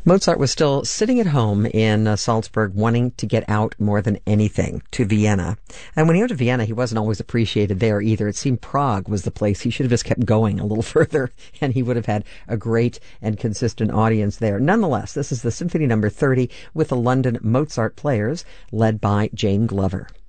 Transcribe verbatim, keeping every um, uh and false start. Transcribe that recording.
Mozart was still sitting at home in uh, Salzburg, wanting to get out more than anything to Vienna. And when he went to Vienna, he wasn't always appreciated there either. It seemed Prague was the place. He should have just kept going a little further, and he would have had a great and consistent audience there. Nonetheless, this is the Symphony Number thirty with the London Mozart Players, led by Jane Glover.